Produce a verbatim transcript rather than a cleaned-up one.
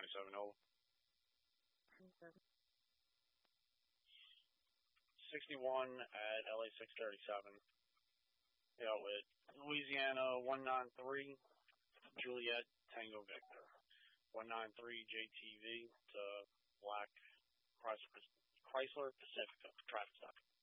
twenty-seven oh. sixty-one at L A six thirty-seven. Yeah, with Louisiana one nine three, Juliet Tango Victor. one nine three J T V to Black Chrysler Pacifica traffic stop.